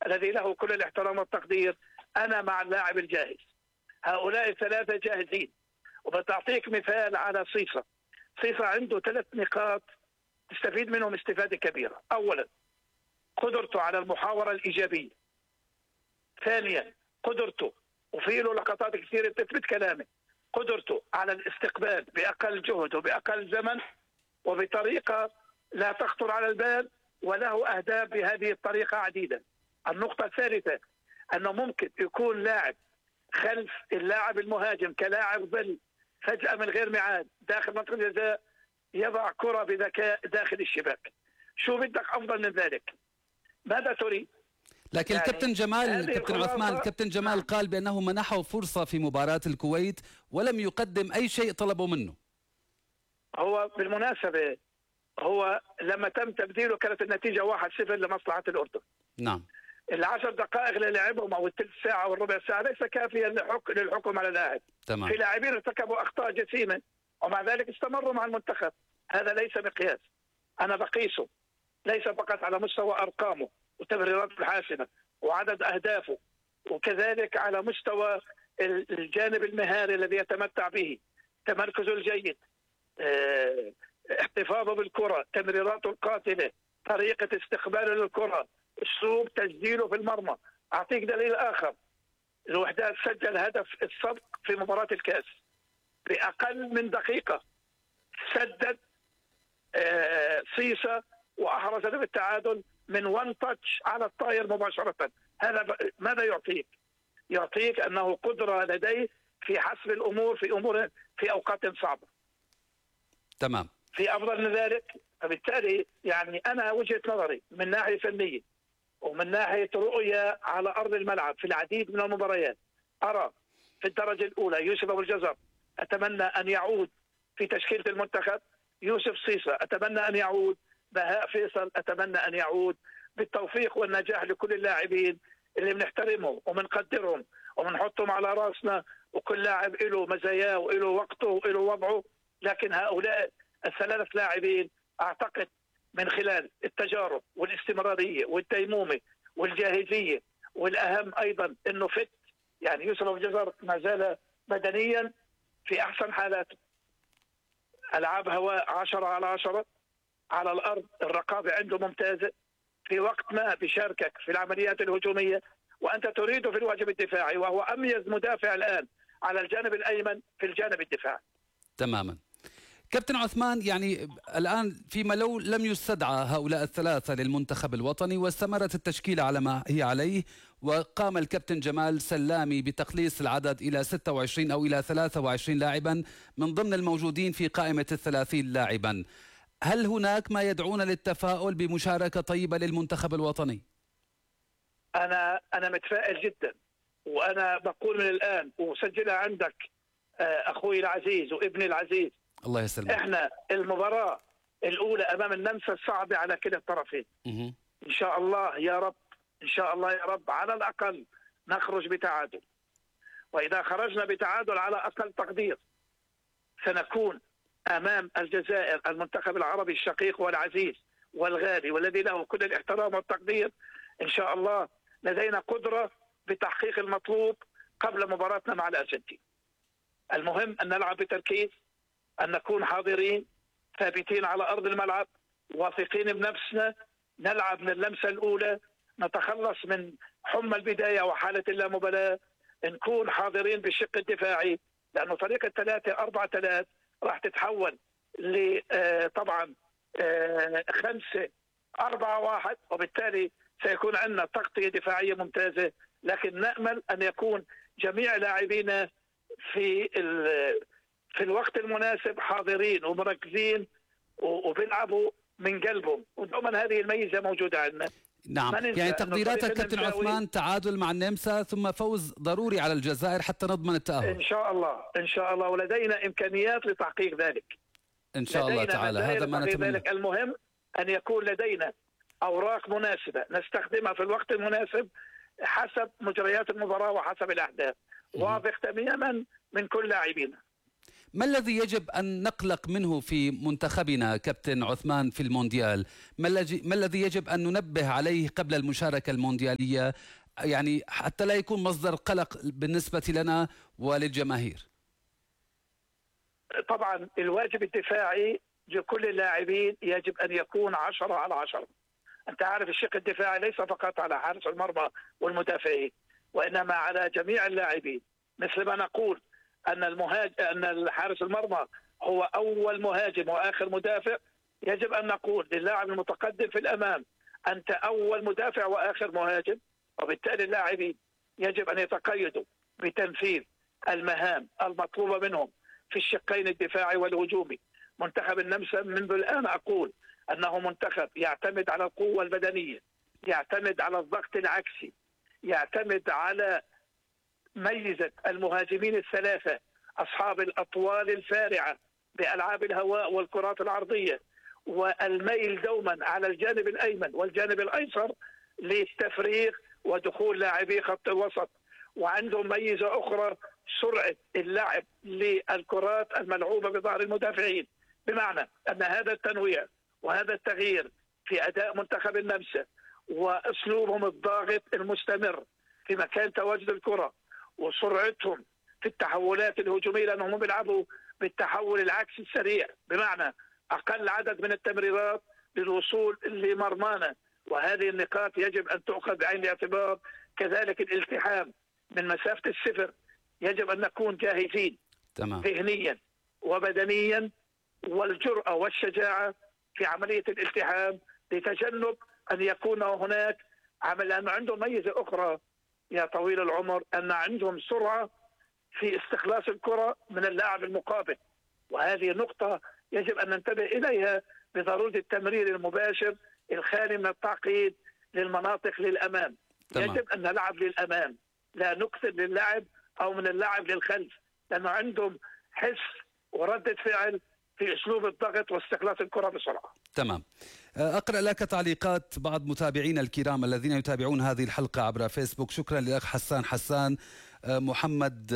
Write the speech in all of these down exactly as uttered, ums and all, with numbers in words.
الذي له كل الاحترام والتقدير، أنا مع اللاعب الجاهز. هؤلاء الثلاثة جاهزين. وبتعطيك مثال على صيصة. صيصة عنده ثلاث نقاط تستفيد منهم استفادة كبيرة. أولا قدرته على المحاورة الإيجابية. ثانيا قدرته، وفي له لقطات كثيرة تثبت كلامه، قدرته على الاستقبال بأقل جهد وبأقل زمن وبطريقة لا تخطر على البال، وله أهداف بهذه الطريقة عديدة. النقطة الثالثة أنه ممكن يكون لاعب خلف اللاعب المهاجم كلاعب ظل، فجأة من غير ميعاد داخل منطقة الجزاء يضع كرة بذكاء داخل الشباك. شو بدك أفضل من ذلك؟ ماذا تريد؟ لكن يعني الكابتن جمال الكابتن عثمان الكابتن جمال قال بأنه منحه فرصة في مباراة الكويت ولم يقدم أي شيء طلبوا منه. هو بالمناسبة هو لما تم تبديله كانت النتيجة واحد صفر لمصلحة الأردن. نعم. العشر دقائق اللي لعبهم أو الثلث ساعة والربع ساعة ليس كافيا للحكم على اللاعب. تمام. في لاعبين ارتكبوا أخطاء جسيمة ومع ذلك استمروا مع المنتخب. هذا ليس مقياس. أنا بقيسه ليس فقط على مستوى أرقامه وتمريراته الحاسمة وعدد أهدافه، وكذلك على مستوى الجانب المهاري الذي يتمتع به، تمركزه الجيد، اه احتفاظه بالكرة، تمريراته القاتلة، طريقة استقباله للكرة، اسلوب تسجيله في المرمى. اعطيك دليل اخر. الوحدات سجل هدف السبق في مباراة الكاس باقل من دقيقة، سدد اه صيصة واحرز هدف التعادل من وان تاتش على الطاير مباشرة. هذا ماذا يعطيك؟ يعطيك انه قدرة لديه في حسم الامور في امور في اوقات صعبة. تمام. في افضل من ذلك. فبالتالي يعني انا وجهة نظري من ناحية فنية ومن ناحية رؤية على ارض الملعب في العديد من المباريات، ارى في الدرجة الاولى يوسف ابو الجزر اتمنى ان يعود في تشكيلة المنتخب، يوسف صيصة اتمنى ان يعود، بهاء فيصل اتمنى ان يعود. بالتوفيق والنجاح لكل اللاعبين اللي بنحترمهم وبنقدرهم وبنحطهم على راسنا، وكل لاعب له مزاياه وله وقته وله وضعه. لكن هؤلاء الثلاث لاعبين اعتقد من خلال التجارب والاستمرارية والديمومة والجاهزية، والأهم أيضا أنه فت، يعني يوسف أبو الجزر ما زال بدنيا في أحسن حالاته. ألعاب هواء عشرة على عشرة، على الأرض الرقابة عنده ممتازة، في وقت ما بيشاركك في العمليات الهجومية وأنت تريده في الواجب الدفاعي، وهو أميز مدافع الآن على الجانب الأيمن في الجانب الدفاعي. تماما. كابتن عثمان، يعني الآن فيما لو لم يستدعى هؤلاء الثلاثة للمنتخب الوطني واستمرت التشكيلة على ما هي عليه، وقام الكابتن جمال سلامي بتقليص العدد إلى ستة وعشرين أو إلى ثلاثة وعشرين لاعبا من ضمن الموجودين في قائمة الثلاثين لاعبا، هل هناك ما يدعونا للتفاؤل بمشاركة طيبة للمنتخب الوطني؟ أنا أنا متفائل جدا، وأنا بقول من الآن وسجلها عندك أخوي العزيز وابني العزيز، الله يسلمك. احنا المباراة الأولى أمام النمسا صعبة على كلا الطرفين. مه. إن شاء الله يا رب، إن شاء الله يا رب على الأقل نخرج بتعادل، وإذا خرجنا بتعادل على أقل تقدير سنكون أمام الجزائر المنتخب العربي الشقيق والعزيز والغالي والذي له كل الاحترام والتقدير. إن شاء الله لدينا قدرة بتحقيق المطلوب قبل مباراتنا مع الأرجنتين. المهم أن نلعب بتركيز، أن نكون حاضرين ثابتين على أرض الملعب، واثقين بنفسنا، نلعب من اللمسة الأولى، نتخلص من حمى البداية وحالة اللامبالاة، نكون حاضرين بالشق الدفاعي، لأنه طريقة ثلاثة أربعة ثلاث راح تتحول ل طبعا خمسة أربعة واحد، وبالتالي سيكون عندنا تغطية دفاعية ممتازة. لكن نأمل أن يكون جميع لاعبينا في في الوقت المناسب حاضرين ومركزين وبيلعبوا من قلبهم، ودائما هذه الميزة موجودة عندنا. نعم، يعني تقديراتك كابتن عثمان تعادل مع النمسا ثم فوز ضروري على الجزائر حتى نضمن التأهل إن شاء الله. إن شاء الله، ولدينا إمكانيات لتحقيق ذلك إن شاء الله تعالى. هذا ما نتمنى. ذلك المهم أن يكون لدينا أوراق مناسبة نستخدمها في الوقت المناسب حسب مجريات المباراة وحسب الأحداث، واضح تماما من كل لاعبينا. ما الذي يجب أن نقلق منه في منتخبنا كابتن عثمان في المونديال؟ ما الذي يجب أن ننبه عليه قبل المشاركة المونديالية، يعني حتى لا يكون مصدر قلق بالنسبة لنا وللجماهير؟ طبعا الواجب الدفاعي لكل اللاعبين يجب أن يكون عشرة على عشرة. أنت عارف الشق الدفاعي ليس فقط على حارس المرمى والمدافعين، وإنما على جميع اللاعبين. مثل ما نقول أن المهاج... أن حارس المرمى هو أول مهاجم وآخر مدافع، يجب أن نقول للاعب المتقدم في الأمام أنت أول مدافع وآخر مهاجم. وبالتالي اللاعبين يجب أن يتقيدوا بتنفيذ المهام المطلوبة منهم في الشقين الدفاعي والهجومي. منتخب النمسا منذ الآن أقول أنه منتخب يعتمد على القوة البدنية، يعتمد على الضغط العكسي، يعتمد على ميزة المهاجمين الثلاثة أصحاب الأطوال الفارعة بألعاب الهواء والكرات العرضية، والميل دوما على الجانب الأيمن والجانب الأيسر للتفريغ ودخول لاعبي خط الوسط. وعندهم ميزة أخرى سرعة اللعب للكرات الملعوبة بظهر المدافعين، بمعنى أن هذا التنويع وهذا التغيير في أداء منتخب النمسا وأسلوبهم الضاغط المستمر في مكان تواجد الكرة وسرعتهم في التحولات الهجومية، لأنهم بيلعبوا بالتحول العكسي السريع، بمعنى أقل عدد من التمريرات للوصول لمرمانا. وهذه النقاط يجب أن تؤخذ بعين الاعتبار. كذلك الالتحام من مسافة الصفر، يجب أن نكون جاهزين تمام. ذهنيا وبدنيا، والجرأة والشجاعة في عملية الالتحام لتجنب أن يكون هناك عمل. لأنه عندهم ميزة أخرى يا طويل العمر، أن عندهم سرعة في استخلاص الكرة من اللاعب المقابل، وهذه نقطة يجب أن ننتبه إليها بضرورة التمرير المباشر الخالي من التعقيد للمناطق للأمام. تمام. يجب أن نلعب للأمام، لا نكثر للعب أو من اللعب للخلف، لأنه عندهم حس وردة فعل في أسلوب الضغط واستخلاص الكرة بسرعة. تمام. أقرأ لك تعليقات بعض متابعينا الكرام الذين يتابعون هذه الحلقة عبر فيسبوك. شكرا للأخ حسان حسان. محمد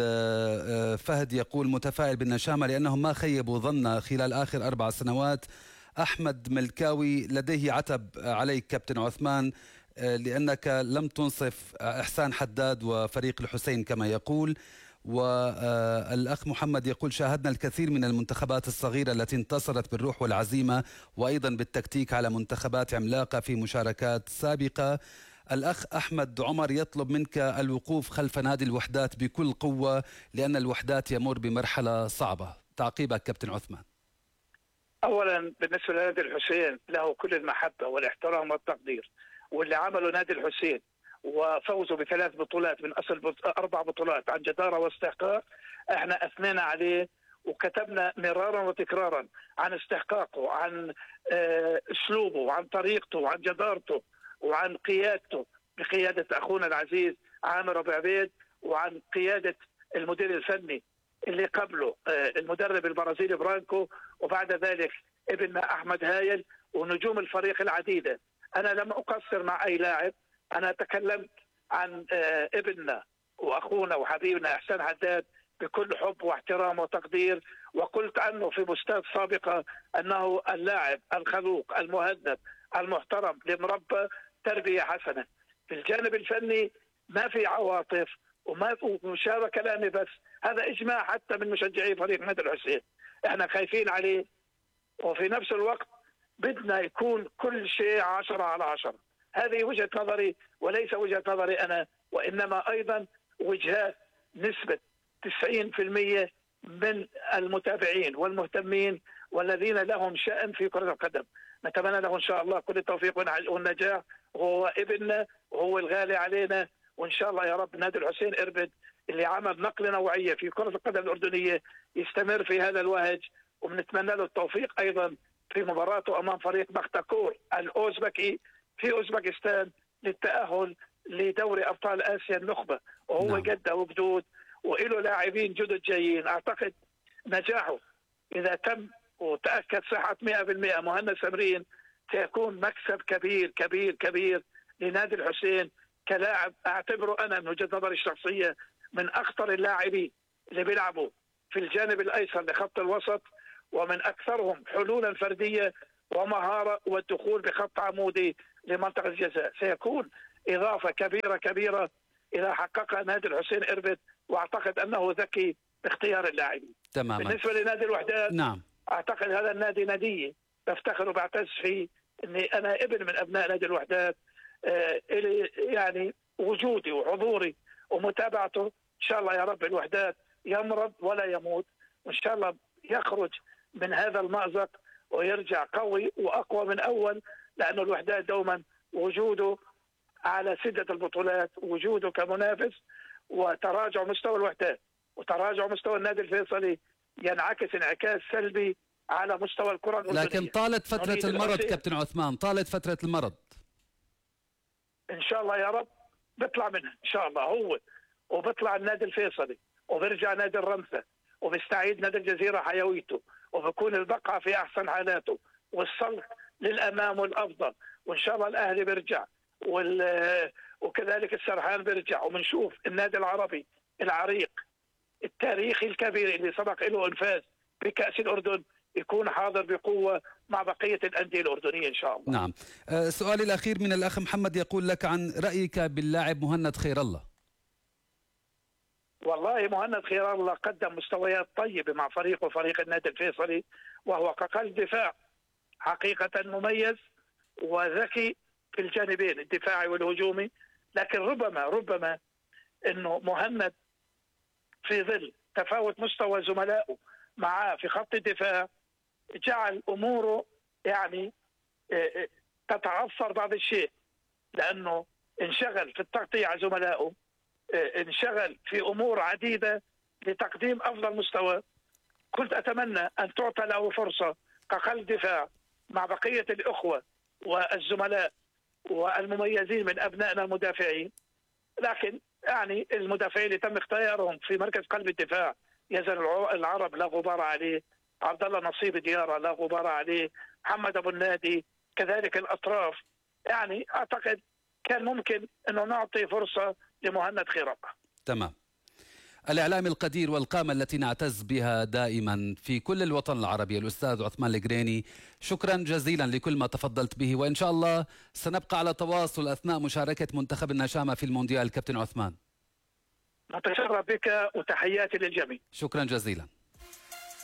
فهد يقول متفائل بالنشامة لأنهم ما خيبوا ظننا خلال آخر أربع سنوات. أحمد ملكاوي لديه عتب عليك كابتن عثمان لأنك لم تنصف إحسان حداد وفريق الحسين كما يقول. والأخ محمد يقول شاهدنا الكثير من المنتخبات الصغيرة التي انتصرت بالروح والعزيمة وأيضا بالتكتيك على منتخبات عملاقة في مشاركات سابقة. الأخ أحمد عمر يطلب منك الوقوف خلف نادي الوحدات بكل قوة لأن الوحدات يمر بمرحلة صعبة. تعقيبك كابتن عثمان. أولا بالنسبة لنادي الحسين له كل المحبة والاحترام والتقدير، واللي عمله نادي الحسين وفوزوا بثلاث بطولات من أصل أربع بطولات عن جدارة واستحقاق، احنا أثنينا عليه وكتبنا مرارا وتكرارا عن استحقاقه، عن أسلوبه وعن طريقته وعن جدارته وعن قيادته بقيادة أخونا العزيز عامر أبو عبيد، وعن قيادة المدير الفني اللي قبله المدرب البرازيلي برانكو، وبعد ذلك ابننا أحمد هايل ونجوم الفريق العديدة. أنا لم أقصر مع أي لاعب، أنا تكلمت عن ابننا وأخونا وحبيبنا إحسان حداد بكل حب واحترام وتقدير، وقلت عنه في بوستات سابقة أنه اللاعب الخلوق المهذب المحترم المربى تربية حسنة. في الجانب الفني ما في عواطف وما في مشابه كلامي، بس هذا إجماع حتى من مشجعي فريق نادي الحسين. احنا خايفين عليه، وفي نفس الوقت بدنا يكون كل شيء عشرة على عشرة. هذه وجهة نظري وليس وجهة نظري أنا، وإنما أيضا وجهات نسبة تسعين بالمئة من المتابعين والمهتمين والذين لهم شأن في كرة القدم. نتمنى له إن شاء الله كل التوفيق والنجاح، وهو ابننا وهو الغالي علينا، وإن شاء الله يا رب نادي الحسين إربد اللي عمل نقلة نوعية في كرة القدم الأردنية يستمر في هذا الوهج، وبنتمنى له التوفيق أيضا في مباراته أمام فريق بختكور الأوزبكي في أوزبكستان للتأهل لدوري أبطال آسيا النخبة، وهو نعم. جدة وجدود وإله لاعبين جدد جايين. أعتقد نجاحه إذا تم وتأكد صحة مئة بالمئة مهند سمرين سيكون مكسب كبير كبير كبير لنادي الحسين كلاعب. أعتبره أنا من وجهة نظري الشخصية من أخطر اللاعبين اللي بيلعبوا في الجانب الايسر لخط الوسط، ومن اكثرهم حلولا فرديه ومهاره والدخول بخط عمودي لمنطقه الجزاء. سيكون اضافه كبيره كبيره اذا حققها نادي الحسين إربد، واعتقد انه ذكي باختيار اللاعبين. تماما. بالنسبه لنادي الوحدات، نعم، اعتقد هذا النادي نادي بفتخر وبعتز فيه، اني انا ابن من ابناء نادي الوحدات. آه يعني وجودي وحضوري ومتابعته ان شاء الله يا رب الوحدات يمرض ولا يموت، وان شاء الله يخرج من هذا المأزق ويرجع قوي واقوى من اول، لانه الوحدات دوما وجوده على سدة البطولات، وجوده كمنافس، وتراجع مستوى الوحدات وتراجع مستوى النادي الفيصلي ينعكس انعكاس سلبي على مستوى الكرة الأردنية. لكن طالت فترة المرض كابتن عثمان، طالت فترة المرض. إن شاء الله يا رب بيطلع منها إن شاء الله هو، وبيطلع النادي الفيصلي وبيرجع نادي الرمثة وبيستعيد نادي الجزيرة حيويته، وبكون البقعة في أحسن حالاته والصلح للأمام والأفضل، وإن شاء الله الأهلي بيرجع وال... وكذلك السرحان بيرجع، وبنشوف النادي العربي العريق التاريخي الكبير اللي سبق له انفاذ بكأس الأردن يكون حاضر بقوة مع بقية الأندية الأردنية إن شاء الله. نعم. أه سؤالي الأخير من الأخ محمد يقول لك عن رأيك باللاعب مهند خير الله. والله مهند خير الله قدم مستويات طيبة مع فريقه فريق النادي الفيصلي، وهو كقلب دفاع حقيقة مميز وذكي في الجانبين الدفاعي والهجومي، لكن ربما ربما انه مهند في ظل تفاوت مستوى زملائه معاه في خط الدفاع جعل اموره يعني تتعثر بعض الشيء، لانه انشغل في التغطية على زملائه، انشغل في امور عديدة لتقديم افضل مستوى. كنت اتمنى ان تعطى له فرصة كقلب دفاع مع بقية الاخوة والزملاء والمميزين من ابنائنا المدافعين، لكن يعني المدافعين اللي تم اختيارهم في مركز قلب الدفاع يزن العرب لا غبار عليه، عبد الله نصيب ديارة لا غبار عليه، محمد ابو النادي، كذلك الاطراف. يعني اعتقد كان ممكن انه نعطي فرصه لمهند خير الله. تمام. الإعلام القدير والقامة التي نعتز بها دائما في كل الوطن العربي الأستاذ عثمان القريني، شكرا جزيلا لكل ما تفضلت به، وإن شاء الله سنبقى على تواصل أثناء مشاركة منتخب النشامة في المونديال. كابتن عثمان، نتشرف بك وتحياتي للجميع. شكرا جزيلا.